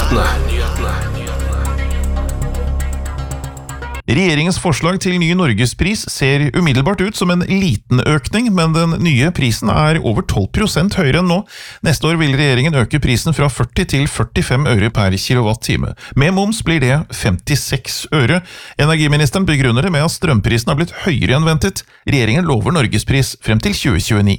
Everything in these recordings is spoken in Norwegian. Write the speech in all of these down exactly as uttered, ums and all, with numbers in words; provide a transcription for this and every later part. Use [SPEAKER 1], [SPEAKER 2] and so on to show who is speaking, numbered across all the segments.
[SPEAKER 1] Regjeringens forslag til ny Norgespris ser umiddelbart ut som en liten økning, men den nye prisen er over tolv prosent høyere enn nå. Neste år vil regjeringen øke prisen fra førti til førtifem øre per kilowatt-time. Med moms blir det femtiseks øre. Energiministeren begrunner det med at strømprisen har blitt høyere enn ventet. Regjeringen lover Norgespris frem til tjue tjueni.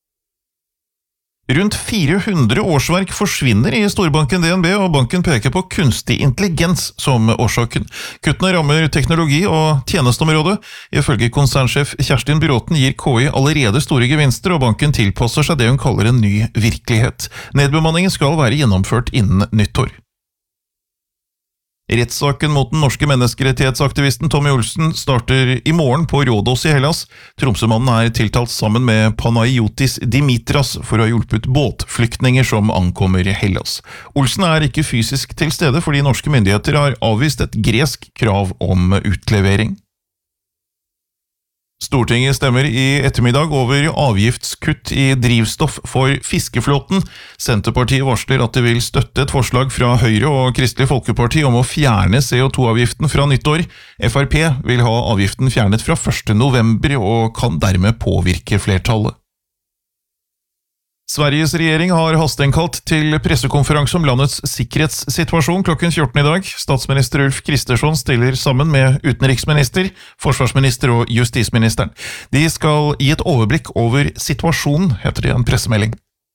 [SPEAKER 1] Rundt fire hundre årsverk forsvinner i storbanken D N B, og banken peker på kunstig intelligens som årsaken. Kuttene rammer teknologi og tjenestområdet. Ifølge konsernsjef Kjerstin Bråten gir K I allerede store gevinster, og banken tilpasser seg det hun kaller en ny virkelighet. Nedbemanningen skal være gjennomført innen nyttår. Rettssaken mot den norske menneskerettighetsaktivisten Tommy Olsen starter i morgen på Rhodos i Hellas. Tromsømannen er tiltalt sammen med Panayotis Dimitras for å ha hjulpet båtflyktninger som ankommer Hellas. Olsen er ikke fysisk til stede fordi norske myndigheter har avvist et gresk krav om utlevering. Stortinget stemmer i ettermiddag over avgiftskutt i drivstoff for fiskeflåten. Senterpartiet varsler at de vil støtte et forslag fra Høyre og Kristelig Folkeparti om å fjerne C O to-avgiften fra nyttår. F R P vil ha avgiften fjernet fra første november og kan dermed påvirke flertallet. Sveriges regjering har hasteinnkalt til pressekonferanse om landets sikkerhetssituasjon klokken fjorten i dag. Statsminister Ulf Kristersson stiller sammen med utenriksminister, forsvarsminister og justisministeren. De skal gi et overblikk over situasjonen, heter det i en pressemelding.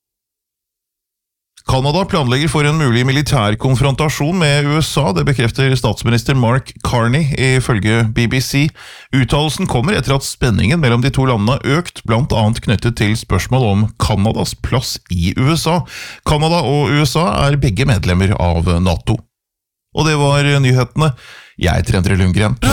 [SPEAKER 1] Kanada planlegger for en mulig militær konfrontasjon med U S A, det bekrefter statsminister Mark Carney ifølge B B C. Uttalelsen kommer etter at spenningen mellom de to landene har økt, blant annet knyttet til spørsmål om Kanadas plass i U S A. Kanada og U S A er begge medlemmer av NATO. Og det var nyhetene. Jeg heter Endre Lundgren.